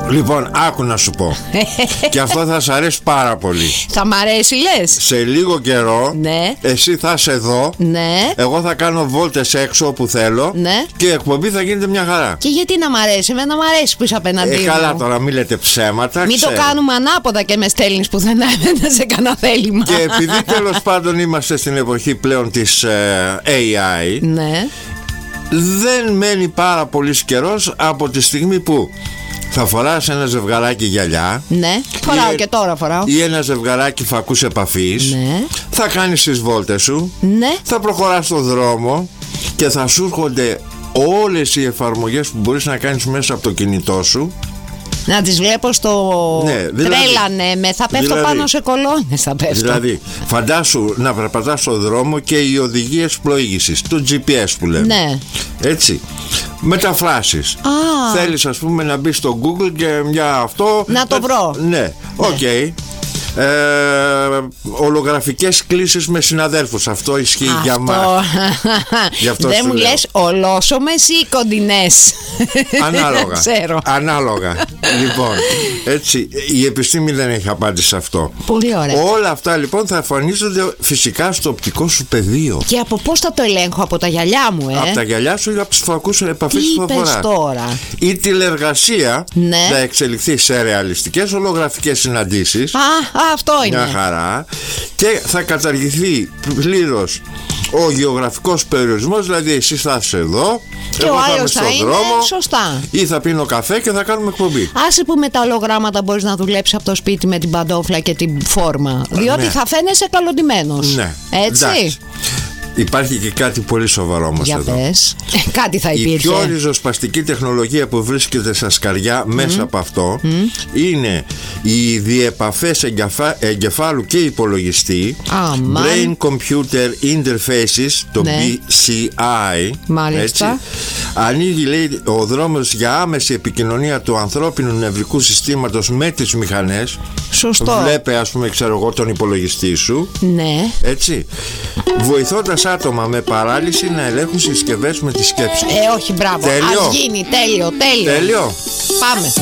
Λοιπόν, άκου να σου πω. Και αυτό θα σ' αρέσει πάρα πολύ. Θα μ' αρέσει, λες? Σε λίγο καιρό, ναι, εσύ θα είσαι εδώ, ναι, εγώ θα κάνω βόλτες έξω όπου θέλω, ναι, και η εκπομπή θα γίνεται μια χαρά. Και γιατί να μ' αρέσει? Εμένα μ' αρέσει που είσαι απέναντί μου. Καλά, τώρα μην λέτε ψέματα. Μην το κάνουμε ανάποδα και με στέλνεις πουθενά εμένα σε κανένα θέλημα. Και επειδή τέλος πάντων είμαστε στην εποχή πλέον της AI, ναι, δεν μένει πάρα πολύς καιρός από τη στιγμή που θα φοράς ένα ζευγαράκι γυαλιά. Ναι, φοράω και τώρα φοράω. Ή ένα ζευγαράκι φακούς επαφής. Ναι. Θα κάνεις τις βόλτες σου. Ναι. Θα προχωράς στον δρόμο και θα σου έρχονται όλες οι εφαρμογές που μπορείς να κάνεις μέσα από το κινητό σου. Να τις βλέπω στο τρέλανε με, θα πέφτω πάνω σε κολόνες, θα πέφτω. Δηλαδή, φαντάσου να περπατάς στον δρόμο και οι οδηγίες πλοήγησης, το GPS που λέμε. Ναι. Έτσι. Μεταφράσεις. Θέλεις, ας πούμε, να μπεις στο Google και μια αυτό. Να το βρω. Ναι, οκ. Ολογραφικές κλήσεις με συναδέλφους. Αυτό ισχύει για μας. Δεν μου λες ολόσωμες ή κοντινές? Ανάλογα. Ξέρω. Ανάλογα. Λοιπόν, έτσι, η επιστήμη δεν έχει απάντηση σε αυτό. Πολύ ωραία. Όλα αυτά λοιπόν θα εμφανίζονται φυσικά στο οπτικό σου πεδίο. Και από πώς θα το ελέγχω? Από τα γυαλιά μου, Από τα γυαλιά σου ή από τους φακούς επαφής που θα φοράς. Τώρα. Η τηλεργασία, ναι, θα εξελιχθεί σε ρεαλιστικές ολογραφικές συναντήσεις. Αυτό είναι. Μια χαρά. Και θα καταργηθεί πλήρως ο γεωγραφικός περιορισμός. Δηλαδή εσύ θα είσαι εδώ και ο άλλος θα είναι δρόμο, σωστά. Ή θα πίνω καφέ και θα κάνουμε εκπομπή. Άσε που με τα ολογράμματα μπορείς να δουλέψεις από το σπίτι με την παντόφλα και την φόρμα. Διότι θα φαίνεσαι καλοντημένος. Ναι. Έτσι. Εντάξει. Υπάρχει και κάτι πολύ σοβαρό όμως εδώ. Πες. Κάτι θα υπήρχε. Η πιο ριζοσπαστική τεχνολογία που βρίσκεται στα σκαριά μέσα από αυτό είναι οι διεπαφές εγκεφάλου και υπολογιστή, Brain Computer Interfaces, το BCI. Μάλιστα. Έτσι. Ανοίγει, λέει, ο δρόμος για άμεση επικοινωνία του ανθρώπινου νευρικού συστήματος με τις μηχανές. Σωστό. Βλέπε, ας πούμε, ξέρω εγώ, τον υπολογιστή σου. Ναι. Έτσι. Βοηθώντας άτομα με παράλυση να ελέγχουν συσκευές με τη σκέψη. Όχι, μπράβο. Τέλειο. Ας γίνει, τέλειο. Τέλειο. Πάμε.